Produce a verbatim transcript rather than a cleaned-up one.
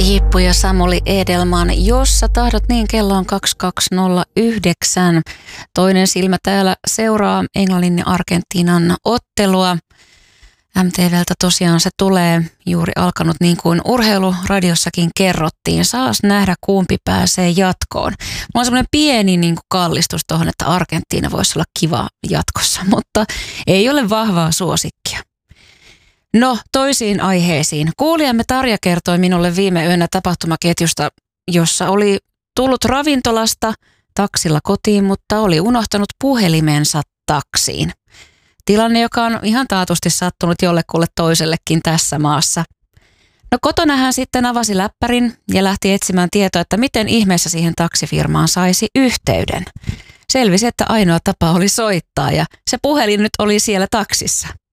Jippu ja Samuli Edelman, jos sä tahdot niin, kello on kaksikymmentäkaksi nolla yhdeksän. Toinen silmä täällä seuraa Englannin ja Argentiinan ottelua. M T V:ltä tosiaan se tulee juuri alkanut niin kuin urheiluradiossakin kerrottiin. Saas nähdä kumpi pääsee jatkoon. Mulla on semmoinen pieni niin kuin kallistus tuohon, että Argentiina voisi olla kiva jatkossa, mutta ei ole vahvaa suosikkia. No, toisiin aiheisiin. Kuulijamme Tarja kertoi minulle viime yönä tapahtumaketjusta, jossa oli tullut ravintolasta taksilla kotiin, mutta oli unohtanut puhelimensa taksiin. Tilanne, joka on ihan taatusti sattunut jollekulle toisellekin tässä maassa. No kotona hän sitten avasi läppärin ja lähti etsimään tietoa, että miten ihmeessä siihen taksifirmaan saisi yhteyden. Selvisi, että ainoa tapa oli soittaa ja se puhelin nyt oli siellä taksissa.